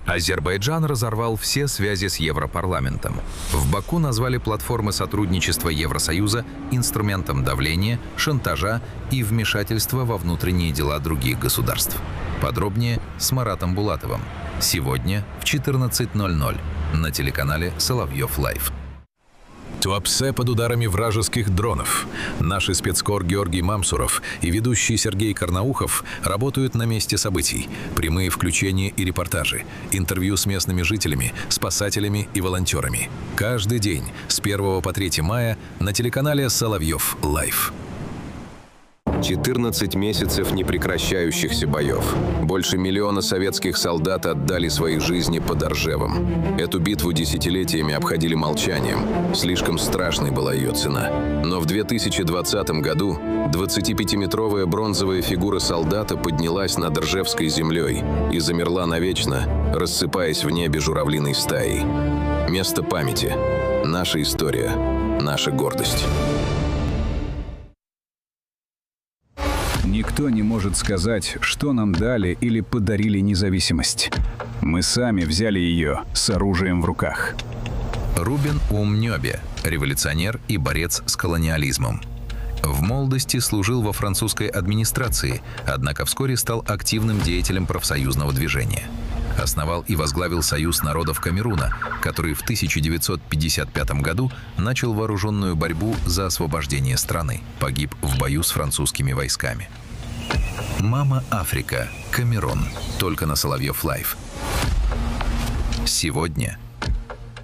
Азербайджан разорвал все связи с Европарламентом. В Баку назвали платформы сотрудничества Евросоюза инструментом давления, шантажа и вмешательства во внутренние дела других государств. Подробнее с Маратом Булатовым. Сегодня в 14:00 на телеканале Соловьев Лайв. Туапсе под ударами вражеских дронов. Наши спецкор Георгий Мамсуров и ведущий Сергей Карнаухов работают на месте событий. Прямые включения и репортажи, интервью с местными жителями, спасателями и волонтерами. Каждый день с 1 по 3 мая на телеканале Соловьев Лайв. 14 месяцев непрекращающихся боев. Больше миллиона советских солдат отдали свои жизни под Оржевом. Эту битву десятилетиями обходили молчанием. Слишком страшной была ее цена. Но в 2020 году 25-метровая бронзовая фигура солдата поднялась над Ржевской землей и замерла навечно, рассыпаясь в небе журавлиной стаей. Место памяти. Наша история. Наша гордость. Никто не может сказать, что нам дали или подарили независимость. Мы сами взяли ее с оружием в руках. Рубен Умнёбе, революционер и борец с колониализмом. В молодости служил во французской администрации, однако вскоре стал активным деятелем профсоюзного движения. Основал и возглавил Союз народов Камеруна, который в 1955 году начал вооруженную борьбу за освобождение страны. Погиб в бою с французскими войсками. «Мама Африка. Камерун». Только на Соловьев Лайв. Сегодня